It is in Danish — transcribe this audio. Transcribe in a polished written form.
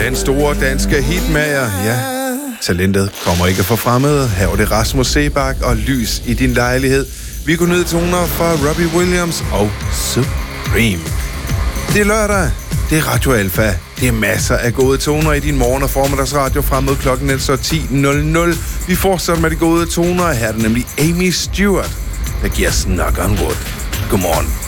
Den store danske hitmager, ja. Talentet kommer ikke fra fremmede. Her er det Rasmus Seebach og Lys i din lejlighed. Vi går ned toner fra Robbie Williams og Supreme. Det er lørdag. Det er Radio Alfa. Det er masser af gode toner i din morgen- og formiddagsradio frem mod klokken 10:00. Vi fortsætter med de gode toner. Her er det nemlig Amy Stewart, der giver Knock on Wood. Godmorgen.